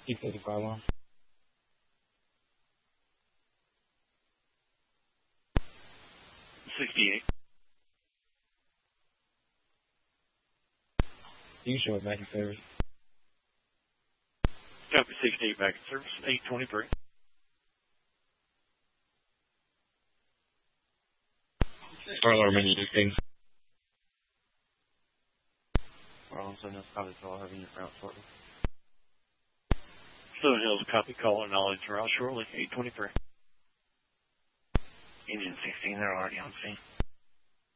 T-35 on. 68. You show it back in service. Copy 68 back in service. 823. Starler menu things. Arlington, that's probably all having your route shortly. Southern Hills, copy, call, acknowledge route shortly. 823. Engine 16, they're already on scene.